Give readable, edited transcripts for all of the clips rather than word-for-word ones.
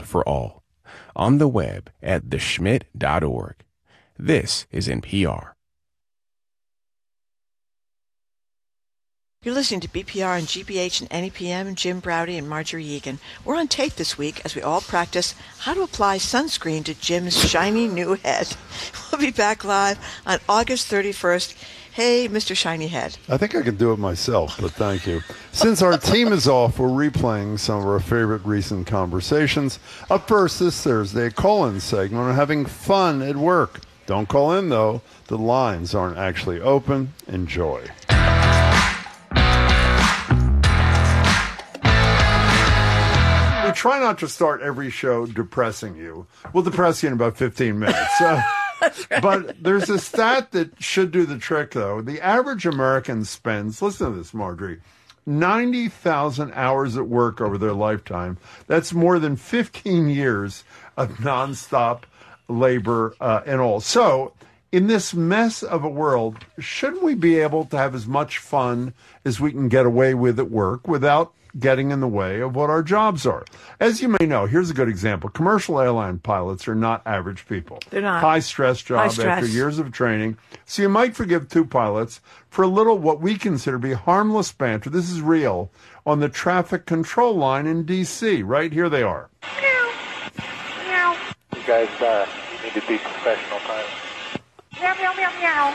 for all. On the web at theschmidt.org. This is NPR. You're listening to BPR and GBH and NEPM, Jim Browdy and Marjorie Egan. We're on tape this week as we all practice how to apply sunscreen to Jim's shiny new head. We'll be back live on August 31st. Hey, Mr. Shiny Head. I think I can do it myself, but thank you. Since our team is off, we're replaying some of our favorite recent conversations. Up first this Thursday, a call-in segment on having fun at work. Don't call in, though. The lines aren't actually open. Enjoy. We try not to start every show depressing you. We'll depress you in about 15 minutes. Right. But there's a stat that should do the trick, though. The average American spends, listen to this, Marjorie, 90,000 hours at work over their lifetime. That's more than 15 years of nonstop labor and all. So in this mess of a world, shouldn't we be able to have as much fun as we can get away with at work without getting in the way of what our jobs are? As you may know, here's a good example. Commercial airline pilots are not average people. They're not. High-stress job after years of training. So you might forgive two pilots for a little what we consider to be harmless banter. This is real. On the traffic control line in D.C. Right here they are. Meow. Meow. You guys need to be professional pilots. Meow, meow, meow, meow.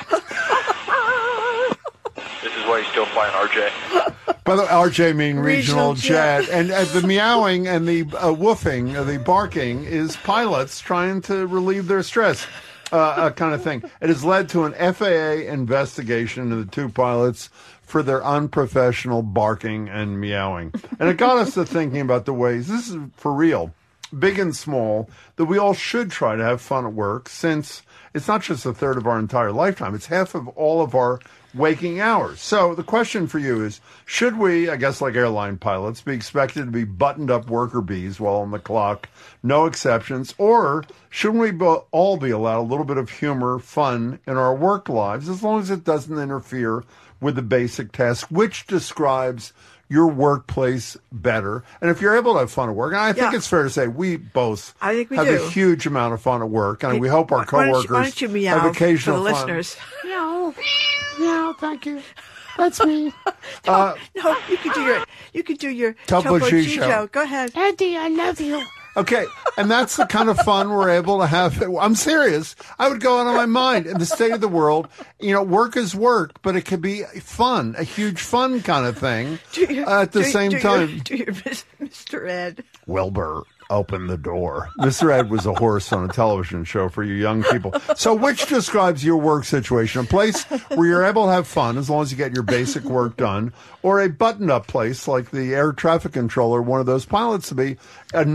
This is why you're still flying RJ. By the way, RJ meaning regional jet. And the meowing and the woofing, the barking is pilots trying to relieve their stress, kind of thing. It has led to an FAA investigation into the two pilots for their unprofessional barking and meowing. And it got us to thinking about the ways, this is for real, big and small, that we all should try to have fun at work, since it's not just a third of our entire lifetime, it's half of all of our waking hours. So the question for you is, should we, I guess like airline pilots, be expected to be buttoned up worker bees while on the clock, no exceptions, or shouldn't we all be allowed a little bit of humor, fun in our work lives, as long as it doesn't interfere with the basic task? Which describes your workplace better? And if you're able to have fun at work, and I think it's fair to say we both have a huge amount of fun at work, and we hope our coworkers why don't you meow have occasional for the fun. Listeners. Meow, meow, thank you. That's me. No, you can do your Topo Gigio. Go ahead. Eddie, I love you. Okay, and that's the kind of fun we're able to have. I'm serious. I would go out of my mind. In the state of the world, work is work, but it could be fun, a huge fun kind of thing at the same time. Do your Mr. Ed. Wilbur, open the door. Mr. Ed was a horse on a television show for you young people. So which describes your work situation? A place where you're able to have fun as long as you get your basic work done, or a buttoned-up place like the air traffic controller, one of those pilots to be, a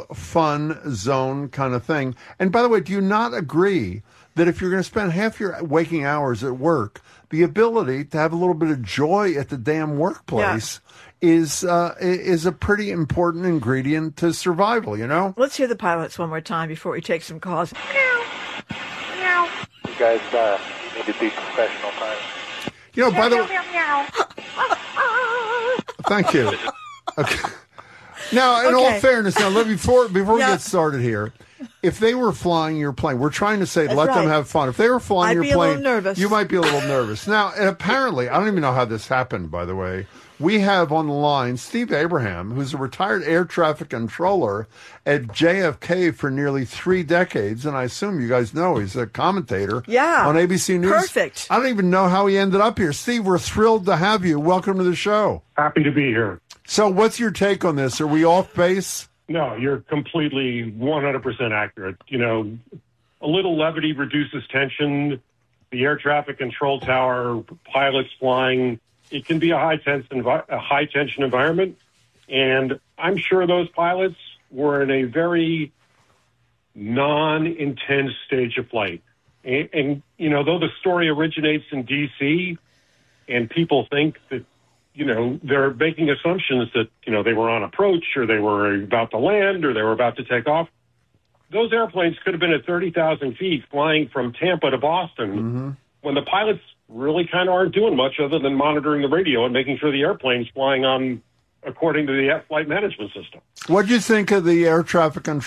no-fun zone kind of thing. And by the way, do you not agree that if you're going to spend half your waking hours at work, the ability to have a little bit of joy at the damn workplace is a pretty important ingredient to survival, Let's hear the pilots one more time before we take some calls. Meow. Meow. You guys need to be professional pilots. By the way... Meow, meow, meow. Thank you. Okay. Now, in all fairness, before we get started here, if they were flying your plane, we're trying to say let them have fun. If they were flying your plane, you might be a little nervous. Now, and apparently, I don't even know how this happened, by the way. We have on the line Steve Abraham, who's a retired air traffic controller at JFK for nearly 3 decades. And I assume you guys know he's a commentator on ABC News. Perfect. I don't even know how he ended up here. Steve, we're thrilled to have you. Welcome to the show. Happy to be here. So what's your take on this? Are we off base? No, you're completely 100% accurate. A little levity reduces tension. The air traffic control tower, pilots flying, it can be a high-tension environment. And I'm sure those pilots were in a very non-intense stage of flight. And though the story originates in D.C., and people think that, they're making assumptions that, they were on approach or they were about to land or they were about to take off. Those airplanes could have been at 30,000 feet flying from Tampa to Boston when the pilots really kind of aren't doing much other than monitoring the radio and making sure the airplane's flying on according to the flight management system. What do you think of the air traffic control